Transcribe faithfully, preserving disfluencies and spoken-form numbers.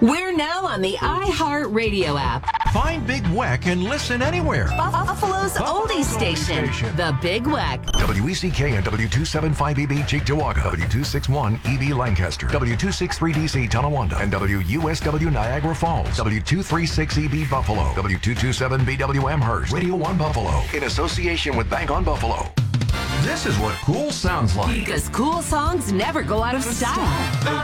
We're now on the iHeartRadio app. Find Big Weck and listen anywhere. Buffalo's oldie station, The Big Weck. W E C K and W two seventy-five E B Cheektowaga, W two sixty-one E B Lancaster, W two sixty-three D C Tonawanda, and W U S W Niagara Falls, W two thirty-six E B Buffalo, W two twenty-seven B W Amherst, Radio one Buffalo, in association with Bank on Buffalo. This is what cool sounds like. Because cool songs never go out of style.